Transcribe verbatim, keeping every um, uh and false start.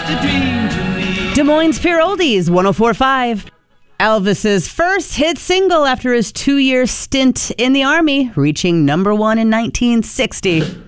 just a dream to me. Des Moines Pure Oldies, one oh four point five. Elvis's first hit single after his two-year stint in the Army, reaching number one in nineteen sixty.